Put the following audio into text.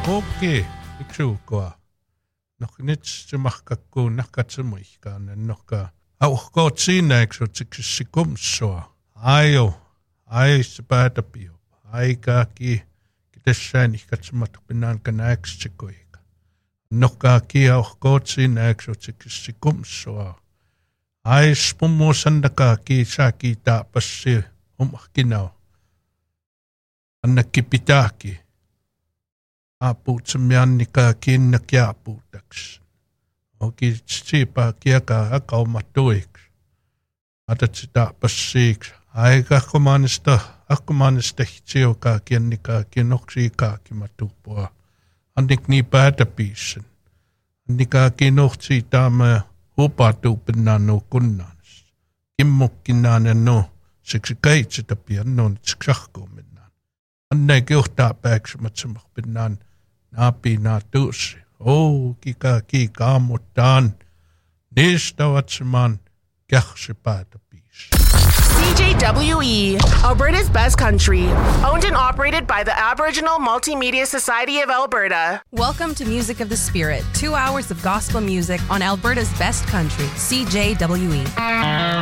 Okay, iksuukua. Nits tsimahkakku nakatsimihkaan nokka. Auhkoot siinä eksotsiksikumsua. Ai päätäpio. Aikaakin kitessään ihkatsemat pinnaan kanäksikoika. Nokkaaki auhkoot siinä eksotsiksikumsua. Ai spummu sandakaaki saaki taapassi omahkinao. Annakki pitääkin. Apuutsemiannikaa kinnakia apuutaks. Oki tsiipaa kiekaa akaumattuiksi. Atat sitä passiiksi. Aika akkumaanista hitsiukaa kiennikaa kiennoksiikaa kimatuppua. Annik nii päätäpiisen. Annikaa kiennoksii taama hupatuupinnaan nuu kunnaanis. Kimmukkinaan ja nuu. Siksi kaitsita pian nuu tsahkuuminnaan. Annai johtaa pääksymätsemah pinnaan. Napina tuusi. Kika ammutaan. Niistä vatsemaan kähsi päätäpiis. CJWE, Alberta's best country. Owned and operated by the Aboriginal Multimedia Society of Alberta. Welcome to Music of the Spirit. 2 hours of gospel music on Alberta's best country, CJWE.